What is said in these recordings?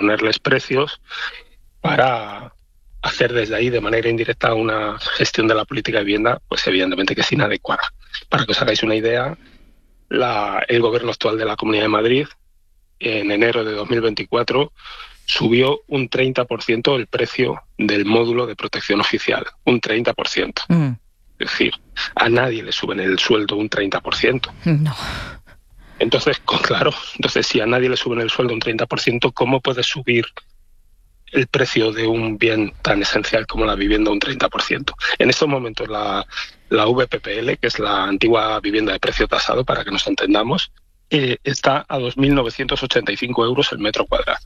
ponerles precios para hacer desde ahí de manera indirecta una gestión de la política de vivienda, pues evidentemente que es inadecuada. Para que os hagáis una idea, el gobierno actual de la Comunidad de Madrid en enero de 2024 subió un 30% el precio del módulo de protección oficial, un 30%. Es decir, a nadie le suben el sueldo un 30%. No. Entonces, claro, si a nadie le suben el sueldo un 30%, ¿cómo puede subir el precio de un bien tan esencial como la vivienda un 30%? En estos momentos la VPPL, que es la antigua vivienda de precio tasado, para que nos entendamos, está a 2.985 euros el metro cuadrado.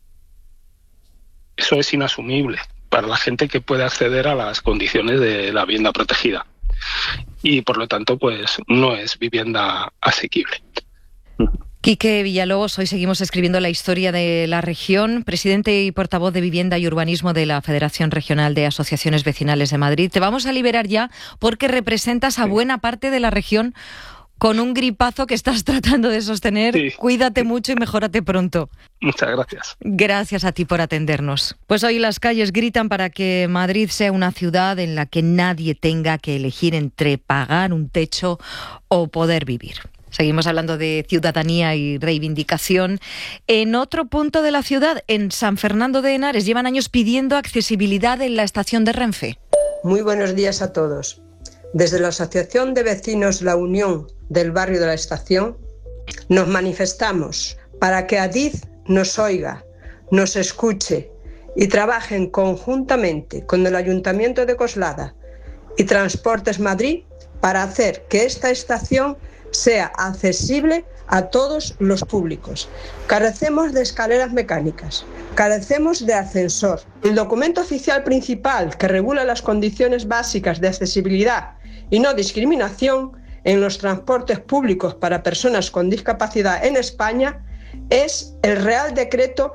Eso es inasumible para la gente que puede acceder a las condiciones de la vivienda protegida. Y por lo tanto, pues no es vivienda asequible. Quique Villalobos, hoy seguimos escribiendo la historia de la región, presidente y portavoz de Vivienda y Urbanismo de la Federación Regional de Asociaciones Vecinales de Madrid. Te vamos a liberar ya porque representas a buena parte de la región con un gripazo que estás tratando de sostener. Sí. Cuídate mucho y mejórate pronto. Muchas gracias. Gracias a ti por atendernos. Pues hoy las calles gritan para que Madrid sea una ciudad en la que nadie tenga que elegir entre pagar un techo o poder vivir. Seguimos hablando de ciudadanía y reivindicación. En otro punto de la ciudad, en San Fernando de Henares, llevan años pidiendo accesibilidad en la estación de Renfe. Muy buenos días a todos. Desde la Asociación de Vecinos La Unión del Barrio de la Estación, nos manifestamos para que Adif nos oiga, nos escuche y trabajen conjuntamente con el Ayuntamiento de Coslada y Transportes Madrid para hacer que esta estación sea accesible a todos los públicos. Carecemos de escaleras mecánicas, carecemos de ascensor. El documento oficial principal que regula las condiciones básicas de accesibilidad y no discriminación en los transportes públicos para personas con discapacidad en España es el Real Decreto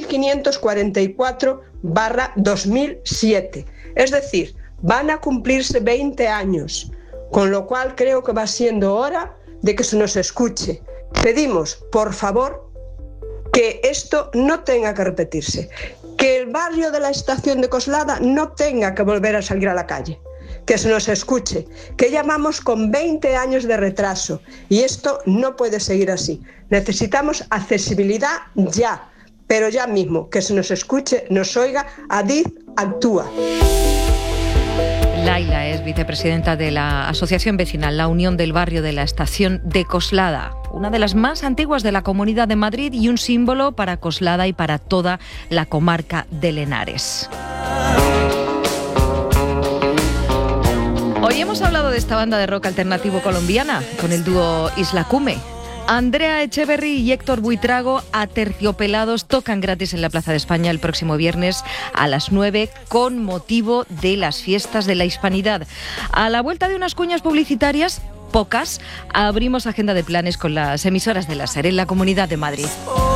1544/2007. Es decir, van a cumplirse 20 años, con lo cual creo que va siendo hora de que se nos escuche. Pedimos, por favor, que esto no tenga que repetirse, que el barrio de la estación de Coslada no tenga que volver a salir a la calle, que se nos escuche, que llamamos con 20 años de retraso y esto no puede seguir así. Necesitamos accesibilidad ya, pero ya mismo, que se nos escuche, nos oiga. Adif actúa. Laila es vicepresidenta de la Asociación Vecinal La Unión del Barrio de la Estación de Coslada, una de las más antiguas de la Comunidad de Madrid y un símbolo para Coslada y para toda la comarca de Henares. Hoy hemos hablado de esta banda de rock alternativo colombiana con el dúo Isla Cume. Andrea Echeverry y Héctor Buitrago, Aterciopelados, tocan gratis en la Plaza de España el próximo viernes a las 9 con motivo de las fiestas de la Hispanidad. A la vuelta de unas cuñas publicitarias, pocas, abrimos agenda de planes con las emisoras de la SER en la Comunidad de Madrid.